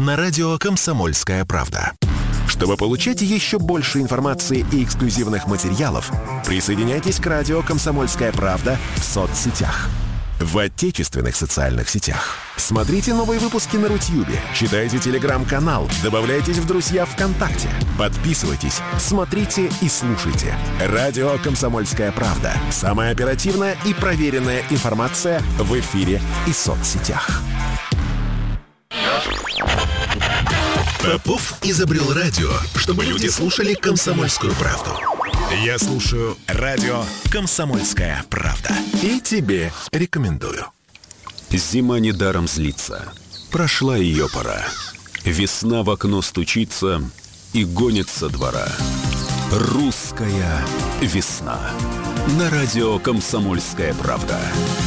на радио «Комсомольская правда». Чтобы получать еще больше информации и эксклюзивных материалов, присоединяйтесь к радио «Комсомольская правда» в соцсетях. В отечественных социальных сетях. Смотрите новые выпуски на Рутьюбе, читайте телеграм-канал, добавляйтесь в друзья ВКонтакте, подписывайтесь, смотрите и слушайте. Радио «Комсомольская правда». Самая оперативная и проверенная информация в эфире и соцсетях. Попов изобрел радио, чтобы люди слушали «Комсомольскую правду». Я слушаю радио «Комсомольская правда». И тебе рекомендую. Зима недаром злится. Прошла ее пора. Весна в окно стучится и гонит со двора. Русская весна. На радио «Комсомольская правда».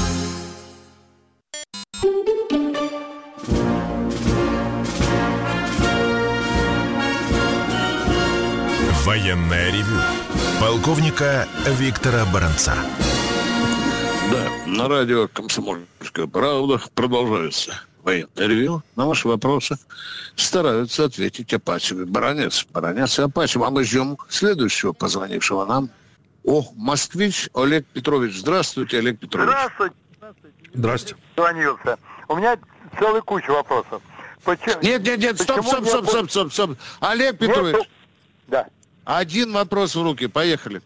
Военное ревю полковника Виктора Баранца. Да, на радио «Комсомольская правда» продолжается военное ревю. На ваши вопросы стараются ответить Апачев и Баранец. Баранец и Апачев. А мы ждем следующего позвонившего нам. Москвич Олег Петрович. Здравствуйте, Олег Петрович. Здравствуйте. Здрасте. Звонился. У меня целая куча вопросов. Нет, стоп. Олег Петрович. Нет, да. Один вопрос в руки. Поехали.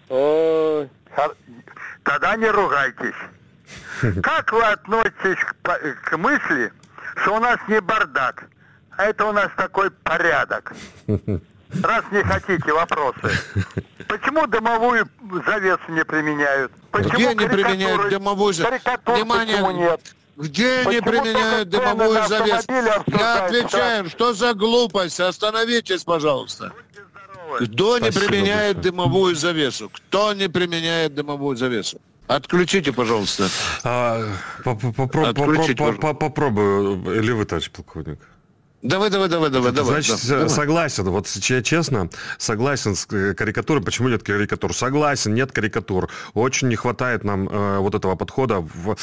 Тогда не ругайтесь. Как вы относитесь к мысли, что у нас не бардак, а это у нас такой порядок? Раз не хотите вопросы. Почему дымовую завесу не применяют? Почему Где не применяют дымовую завесу? Внимание, почему нет? Где не применяют дымовую завесу? Я отвечаю, что за глупость? Остановитесь, пожалуйста. Кто не применяет дымовую завесу? Кто не применяет дымовую завесу? Отключите, пожалуйста. Попробую. Или вы, товарищ полковник? Давай. Значит, согласен. Вот честно, согласен с карикатурой. Почему нет карикатур? Согласен, нет карикатур. Очень не хватает нам вот этого подхода в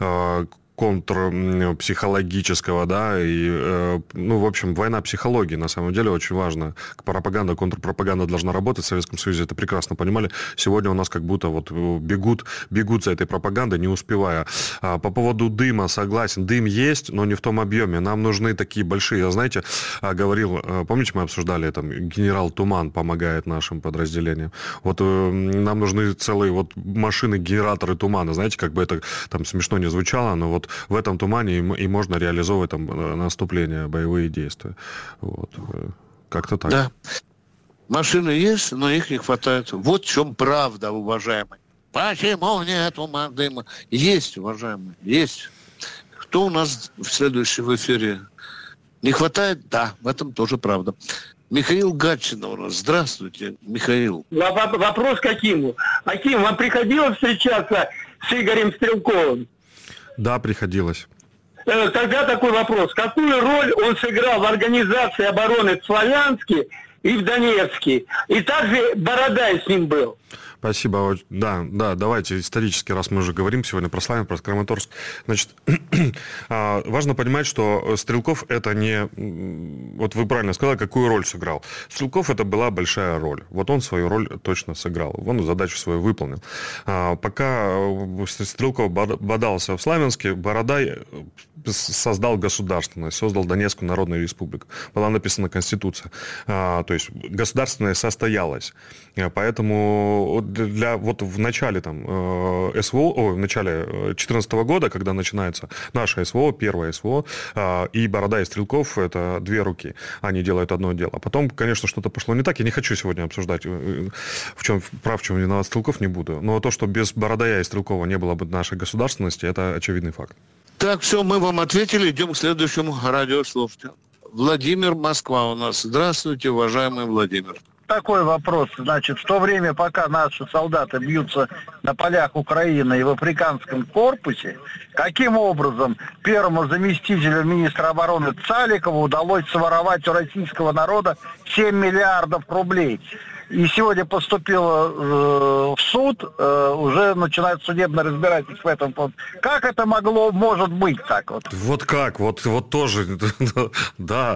контрпсихологического, да, и, в общем, война психологии, на самом деле, очень важна. Пропаганда, контрпропаганда должна работать. В Советском Союзе это прекрасно понимали. Сегодня у нас как будто вот бегут за этой пропагандой, не успевая. По поводу дыма, согласен. Дым есть, но не в том объеме. Нам нужны такие большие, я, знаете, говорил, помните, мы обсуждали, там, генерал Туман помогает нашим подразделениям. Вот нам нужны целые вот машины, генераторы тумана. Знаете, как бы это там смешно не звучало, но вот в этом тумане и можно реализовывать там наступления, боевые действия. Вот. Как-то так. Да. Машины есть, но их не хватает. Вот в чем правда, уважаемые. Почему нет дыма? Есть, уважаемые, есть. Кто у нас в следующем эфире? Не хватает? Да, в этом тоже правда. Михаил Гатчина у нас. Здравствуйте, Михаил. Вопрос к Акиму. Аким, вам приходилось встречаться с Игорем Стрелковым? Да, приходилось. Тогда такой вопрос. Какую роль он сыграл в организации обороны в Славянске и в Донецке? И также Бородай с ним был. Спасибо. Да, давайте исторически, раз мы уже говорим сегодня про Славянск, про Краматорск. Значит, важно понимать, что Стрелков это не... Вот вы правильно сказали, какую роль сыграл. Стрелков это была большая роль. Вот он свою роль точно сыграл. Он задачу свою выполнил. Пока Стрелков бодался в Славянске, Бородай создал государственность, создал Донецкую Народную Республику. Была написана Конституция. То есть государственность состоялась. Поэтому вот в начале в начале 2014 года, когда начинается наше СВО, первое СВО, и Бородай и Стрелков — это две руки. Они делают одно дело. А потом, конечно, что-то пошло не так. Я не хочу сегодня обсуждать, в чем виноват Стрелков, не буду. Но то, что без Бородая и Стрелкова не было бы нашей государственности, это очевидный факт. Так, все, мы вам ответили. Идем к следующему радиослушателю. Владимир, Москва у нас. Здравствуйте, уважаемый Владимир. Такой вопрос. Значит, в то время, пока наши солдаты бьются на полях Украины и в африканском корпусе, каким образом первому заместителю министра обороны Цаликову удалось своровать у российского народа 7 миллиардов рублей? И сегодня поступило в суд, уже начинает судебное разбирательство в этом. Как это может быть так вот? Вот как? Вот тоже, да.